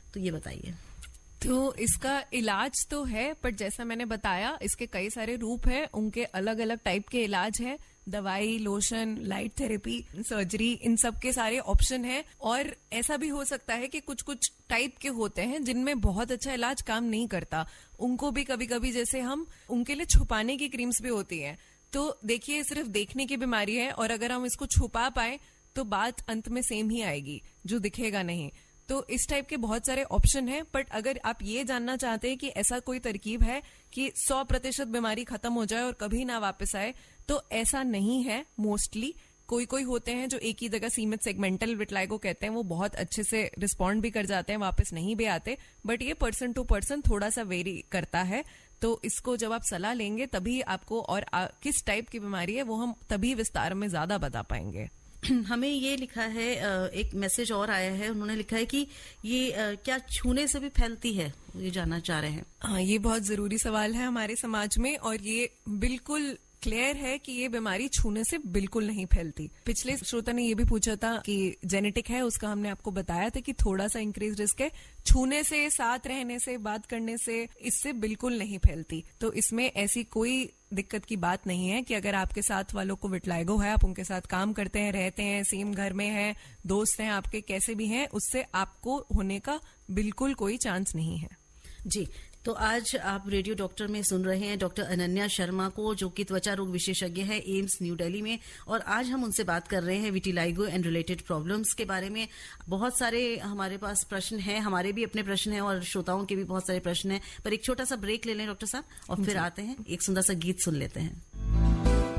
तो ये बताइए। तो इसका इलाज तो है, पर जैसा मैंने बताया इसके कई सारे रूप हैं, उनके अलग अलग टाइप के इलाज हैं। दवाई, लोशन, लाइट थेरेपी, सर्जरी, इन सब के सारे ऑप्शन हैं। और ऐसा भी हो सकता है कि कुछ कुछ टाइप के होते हैं जिनमें बहुत अच्छा इलाज काम नहीं करता, उनको भी कभी कभी जैसे हम उनके लिए छुपाने की क्रीम्स भी होती हैं। तो देखिए, सिर्फ देखने की बीमारी है और अगर हम इसको छुपा पाए तो बात अंत में सेम ही आएगी, जो दिखेगा नहीं। तो इस टाइप के बहुत सारे ऑप्शन हैं, बट अगर आप ये जानना चाहते हैं कि ऐसा कोई तरकीब है कि 100% बीमारी खत्म हो जाए और कभी ना वापस आए, तो ऐसा नहीं है। मोस्टली कोई कोई होते हैं जो एक ही जगह सीमित सेगमेंटल विटलाइगो कहते हैं, वो बहुत अच्छे से रिस्पॉन्ड भी कर जाते हैं, वापस नहीं भी आते। बट ये पर्सन टू पर्सन थोड़ा सा वेरी करता है। तो इसको जब आप सलाह लेंगे तभी आपको और किस टाइप की बीमारी है वो हम तभी विस्तार में ज्यादा बता पाएंगे। हमें ये लिखा है, एक मैसेज और आया है, उन्होंने लिखा है कि ये क्या छूने से भी फैलती है, ये जानना चाह रहे हैं। हाँ, ये बहुत जरूरी सवाल है हमारे समाज में, और ये बिल्कुल क्लियर है कि ये बीमारी छूने से बिल्कुल नहीं फैलती। पिछले श्रोता ने ये भी पूछा था कि जेनेटिक है, उसका हमने आपको बताया था कि थोड़ा सा इंक्रीज रिस्क है। छूने से, साथ रहने से, बात करने से इससे बिल्कुल नहीं फैलती। तो इसमें ऐसी कोई दिक्कत की बात नहीं है कि अगर आपके साथ वालों को विटलाइगो है, आप उनके साथ काम करते हैं, रहते हैं, सेम घर में हैं, दोस्त हैं आपके, कैसे भी हैं, उससे आपको होने का बिल्कुल कोई चांस नहीं है। जी, तो आज आप रेडियो डॉक्टर में सुन रहे हैं डॉक्टर अनन्या शर्मा को, जो कि त्वचा रोग विशेषज्ञ है एम्स न्यू दिल्ली में। और आज हम उनसे बात कर रहे हैं विटिलाइगो एंड रिलेटेड प्रॉब्लम्स के बारे में। बहुत सारे हमारे पास प्रश्न हैं, हमारे भी अपने प्रश्न हैं और श्रोताओं के भी बहुत सारे प्रश्न हैं, पर एक छोटा सा ब्रेक ले लें डॉक्टर साहब और फिर आते हैं, एक सुंदर सा गीत सुन लेते हैं।